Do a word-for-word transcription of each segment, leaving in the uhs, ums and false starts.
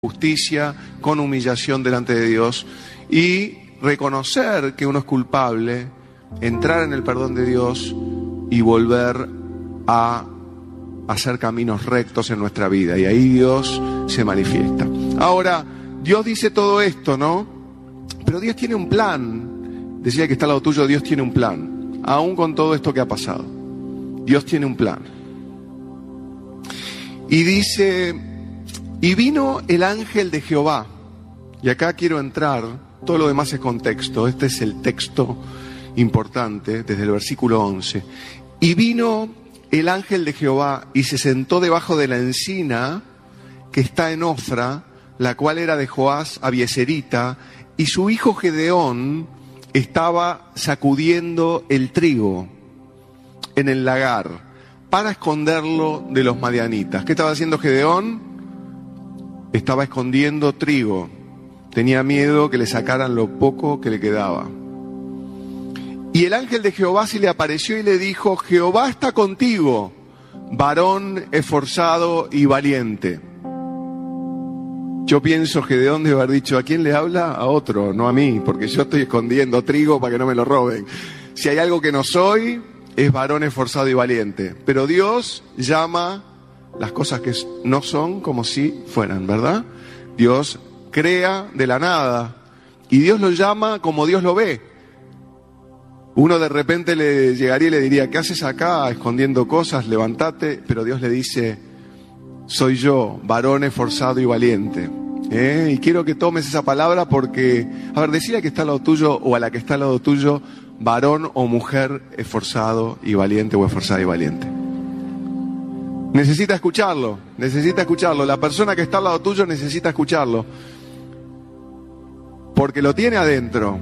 justicia, con humillación delante de Dios y reconocer que uno es culpable, entrar en el perdón de Dios y volver a hacer caminos rectos en nuestra vida. Y ahí Dios se manifiesta. Ahora, Dios dice todo esto, ¿no? Pero Dios tiene un plan. Decía que está al lado tuyo, Dios tiene un plan. Aún con todo esto que ha pasado. Dios tiene un plan. Y dice... Y vino el ángel de Jehová. Y acá quiero entrar, todo lo demás es contexto. Este es el texto importante, desde el versículo once. Y vino el ángel de Jehová y se sentó debajo de la encina que está en Ofra, la cual era de Joás Abieserita, y su hijo Gedeón estaba sacudiendo el trigo en el lagar para esconderlo de los madianitas. ¿Qué estaba haciendo Gedeón? Estaba escondiendo trigo. Tenía miedo que le sacaran lo poco que le quedaba. Y el ángel de Jehová se le apareció y le dijo: Jehová está contigo, varón esforzado y valiente. Yo pienso, Gedeón debe haber dicho: ¿a quién le habla? A otro, no a mí, porque yo estoy escondiendo trigo para que no me lo roben. Si hay algo que no soy, es varón esforzado y valiente. Pero Dios llama las cosas que no son como si fueran, ¿verdad? Dios crea de la nada y Dios lo llama como Dios lo ve. Uno de repente le llegaría y le diría: ¿qué haces acá escondiendo cosas? Levántate. Pero Dios le dice: soy yo, varón esforzado y valiente. ¿Eh? Y quiero que tomes esa palabra porque, a ver, decile a que está al lado tuyo o a la que está al lado tuyo, varón o mujer esforzado y valiente o esforzada y valiente. Necesita escucharlo, necesita escucharlo. La persona que está al lado tuyo necesita escucharlo. Porque lo tiene adentro.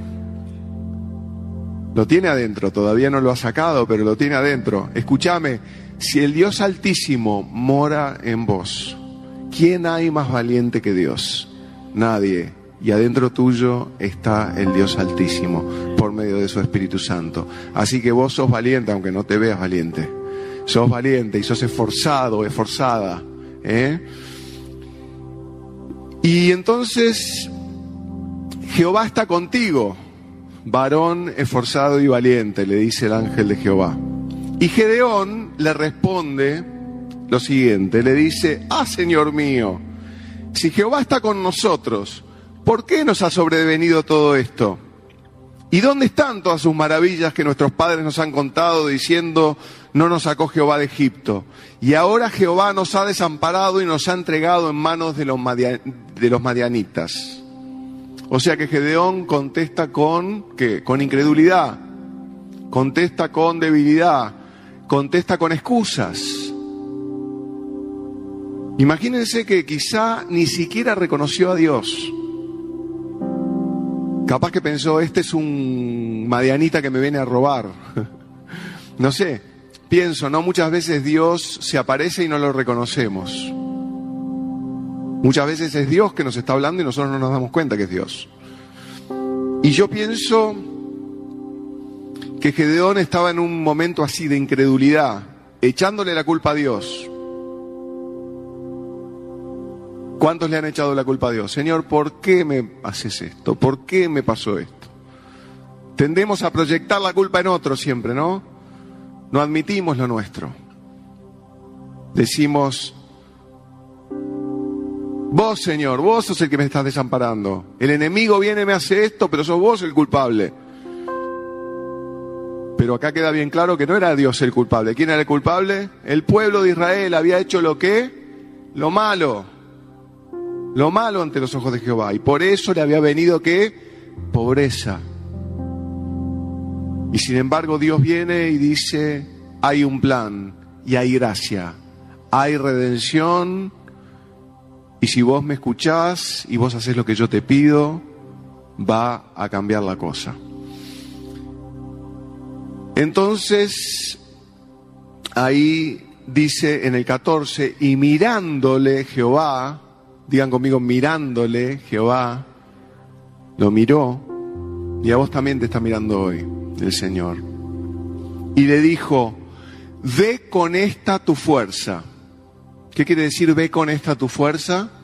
Lo tiene adentro, todavía no lo ha sacado, pero lo tiene adentro. Escúchame, si el Dios Altísimo mora en vos, ¿quién hay más valiente que Dios? Nadie. Y adentro tuyo está el Dios Altísimo, por medio de su Espíritu Santo. Así que vos sos valiente, aunque no te veas valiente. Sos valiente y sos esforzado, esforzada. ¿eh? Y entonces, Jehová está contigo, varón esforzado y valiente, le dice el ángel de Jehová. Y Gedeón le responde lo siguiente, le dice: ah, Señor mío, si Jehová está con nosotros, ¿por qué nos ha sobrevenido todo esto? ¿Y dónde están todas sus maravillas que nuestros padres nos han contado diciendo: no nos sacó Jehová de Egipto? Y ahora Jehová nos ha desamparado y nos ha entregado en manos de los, madia, de los madianitas. O sea que Gedeón contesta con, ¿qué? Con incredulidad, contesta con debilidad, contesta con excusas. Imagínense que quizá ni siquiera reconoció a Dios. Capaz que pensó: este es un madianita que me viene a robar. No sé, pienso, ¿no? Muchas veces Dios se aparece y no lo reconocemos. Muchas veces es Dios que nos está hablando y nosotros no nos damos cuenta que es Dios. Y yo pienso que Gedeón estaba en un momento así de incredulidad, echándole la culpa a Dios. ¿Cuántos le han echado la culpa a Dios? Señor, ¿por qué me haces esto? ¿Por qué me pasó esto? Tendemos a proyectar la culpa en otro siempre, ¿no? No admitimos lo nuestro. Decimos: vos, Señor, vos sos el que me estás desamparando. El enemigo viene y me hace esto, pero sos vos el culpable. Pero acá queda bien claro que no era Dios el culpable. ¿Quién era el culpable? El pueblo de Israel había hecho lo que, lo malo. Lo malo ante los ojos de Jehová. Y por eso le había venido, ¿qué? Pobreza. Y sin embargo Dios viene y dice: hay un plan y hay gracia, hay redención. Y si vos me escuchás y vos hacés lo que yo te pido, va a cambiar la cosa. Entonces, ahí dice en el catorce: y mirándole Jehová, digan conmigo, mirándole Jehová, lo miró, y a vos también te está mirando hoy el Señor. Y le dijo: ve con esta tu fuerza. ¿Qué quiere decir ve con esta tu fuerza?